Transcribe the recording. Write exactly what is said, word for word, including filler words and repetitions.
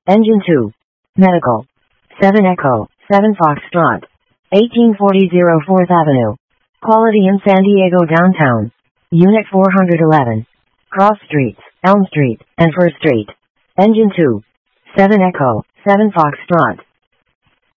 Engine two. Medical. seven Echo, seven Foxtrot. eighteen forty fourth Avenue. Quality in San Diego Downtown. Unit four hundred eleven. Cross Streets, Elm Street, and First Street. Engine two. seven Echo, seven Foxtrot.